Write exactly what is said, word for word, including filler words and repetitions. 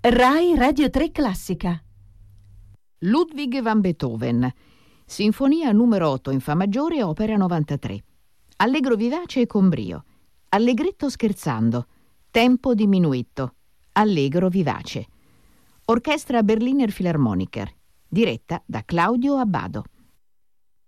Rai Radio tre Classica. Ludwig van Beethoven, Sinfonia numero otto in Fa maggiore, opera novantatré. Allegro vivace e con brio. Allegretto scherzando. Tempo diminuito. Allegro vivace. Orchestra Berliner Philharmoniker, diretta da Claudio Abbado.